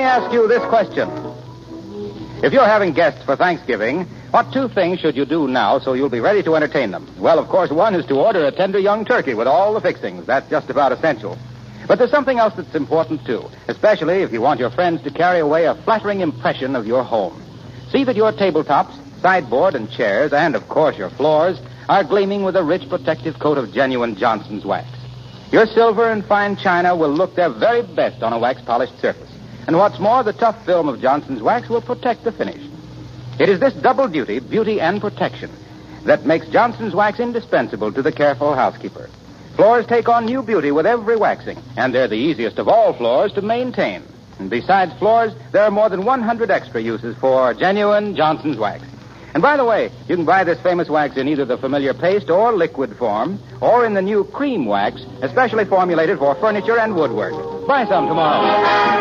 me ask you this question. If you're having guests for Thanksgiving, what two things should you do now so you'll be ready to entertain them? Well, of course, one is to order a tender young turkey with all the fixings. That's just about essential. But there's something else that's important, too, especially if you want your friends to carry away a flattering impression of your home. See that your tabletops, sideboard, and chairs, and, of course, your floors, are gleaming with a rich protective coat of genuine Johnson's wax. Your silver and fine china will look their very best on a wax-polished surface. And what's more, the tough film of Johnson's wax will protect the finish. It is this double duty, beauty and protection, that makes Johnson's wax indispensable to the careful housekeeper. Floors take on new beauty with every waxing, and they're the easiest of all floors to maintain. And besides floors, there are more than 100 extra uses for genuine Johnson's wax. And by the way, you can buy this famous wax in either the familiar paste or liquid form, or in the new cream wax, especially formulated for furniture and woodwork. Buy some tomorrow.